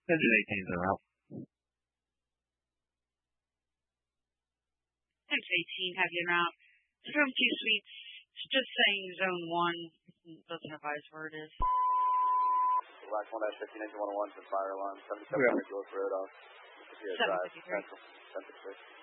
Engine 18s are out. X18, have you out? From 2 suites, it's just saying zone 1. Doesn't advise where it is. Black 1-15, engine 101 for fire alarm, 7700 Grove Road off. 753.